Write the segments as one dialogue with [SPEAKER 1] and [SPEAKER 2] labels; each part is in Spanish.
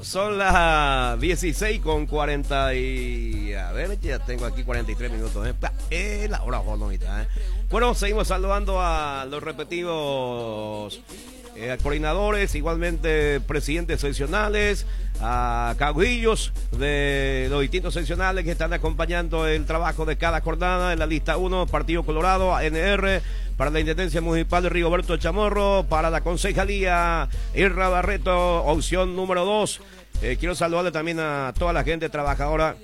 [SPEAKER 1] Son las 16 con 40 y... A ver, ya tengo aquí 43 minutos. La hora bonita. Bueno, seguimos saludando a los respectivos coordinadores, igualmente presidentes seccionales, a caudillos de los distintos seccionales que están acompañando el trabajo de cada jornada en la lista 1, Partido Colorado, ANR, para la Intendencia Municipal de Rigoberto Chamorro, para la Concejalía Irra Barreto, opción número 2. Quiero saludarle también a toda la gente trabajadora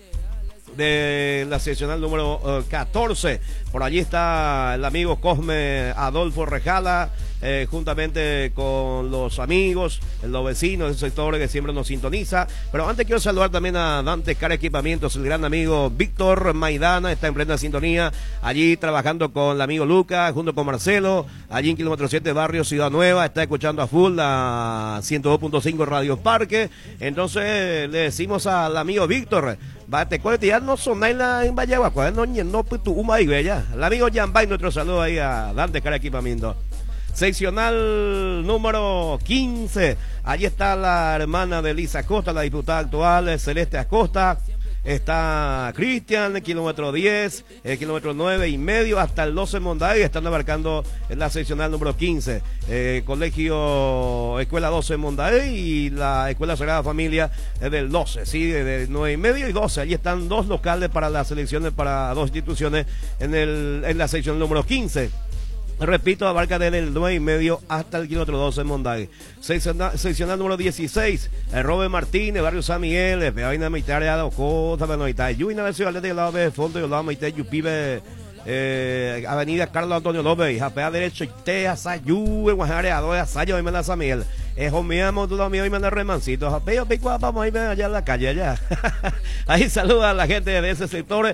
[SPEAKER 1] de la seccional número 14. Por allí está el amigo Cosme Adolfo Rejala, juntamente con los amigos, los vecinos del sector que siempre nos sintoniza. Pero antes quiero saludar también a Dante Car Equipamientos, el gran amigo Víctor Maidana, está en plena sintonía, allí trabajando con el amigo Lucas, junto con Marcelo, allí en kilómetro 7, barrio Ciudad Nueva, está escuchando a full la 102.5 Radio Parque. Entonces le decimos al amigo Víctor, te cuento, ya no sonáis en Vallegua, no pues tu uma y bella. El amigo Yambay, nuestro saludo ahí a Dante Car Equipamientos. Seccional número 15, allí está la hermana de Lisa Acosta, la diputada actual, Celeste Acosta. Está Cristian, kilómetro 10, kilómetro 9 y medio, hasta el 12 Monday, están abarcando en la seccional número 15. Colegio Escuela 12 Monday y la Escuela Sagrada Familia del 12, sí, de 9 y medio y 12. Allí están dos locales para las selecciones, para dos instituciones en la sección número 15. Repito, abarca desde el 9 y medio hasta el kilómetro 12 en Monday. Seccional número 16, Robert Martínez, barrio San Miguel, Peaina Mitarea, Docota, Benoita, Yuina, la ciudad de la Fondo de la Maite, Yupibe, Avenida Carlos Antonio López, Japea derecho, Itea, Sayú, Guajare, Adoya, Sayo, y Mela San Miguel. Mío, tú lo mío y me da remancito. Japeo, Picuá, vamos a irme allá en la calle, allá. Ahí saluda a la gente de ese sector,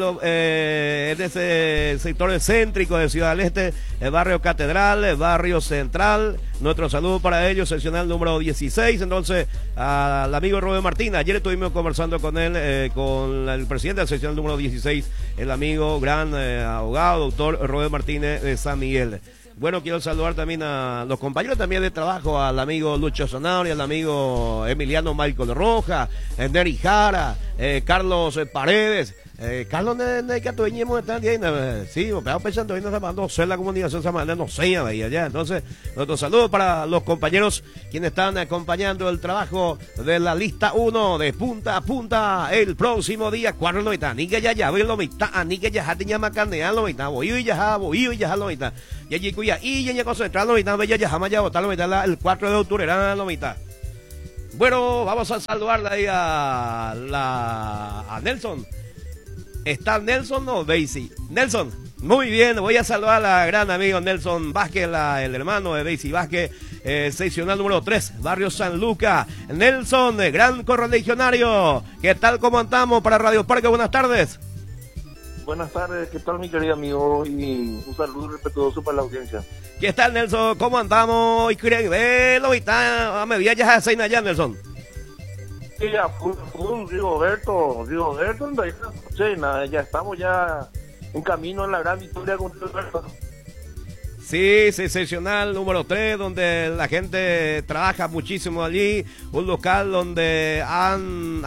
[SPEAKER 1] de ese sector céntrico de Ciudad del Este, el barrio Catedral, el barrio Central. Nuestro saludo para ellos, seccional número 16. Entonces, al amigo Robert Martínez, ayer estuvimos conversando con él, con el presidente de la seccional número 16, el amigo gran abogado, doctor Robert Martínez de San Miguel. Bueno, quiero saludar también a los compañeros también de trabajo, al amigo Lucho Zanabria, al amigo Emiliano Michael Roja, Neri Jara, Carlos Paredes. Carlos que tu veníamos están sí, me estaba pensando hoy no sé la comunicación no sé allá. Entonces, nuestro saludo para los compañeros quienes están acompañando el trabajo de la lista 1 de punta a punta el próximo día 4 de la ni que ya ve lo mitad, ni que ya te llama carneal lo mitad, voy y ya lo mitad. Y allí cuya y ya concentrar lo mitad, ya jamás ya votar lo mitad el 4 de octubre era lo mitad. Bueno, vamos a saludarle ahí a Nelson. ¿Está Nelson o Daisy? Nelson, muy bien, voy a saludar al gran amigo Nelson Vázquez, el hermano de Daisy Vázquez, seccional número 3, barrio San Lucas. Nelson, gran correligionario, ¿qué tal, cómo andamos para Radio Parque? Buenas tardes.
[SPEAKER 2] Buenas tardes, ¿qué tal mi querido amigo? Y un saludo respetuoso para la audiencia.
[SPEAKER 1] ¿Qué tal, Nelson? ¿Cómo andamos? Y creo, está a media ya se allá, Nelson.
[SPEAKER 2] Sí, ya, Rigoberto, ya estamos ya en camino en la gran victoria contra el Rigoberto.
[SPEAKER 1] Sí, seccional número 3, donde la gente trabaja muchísimo allí, un local donde han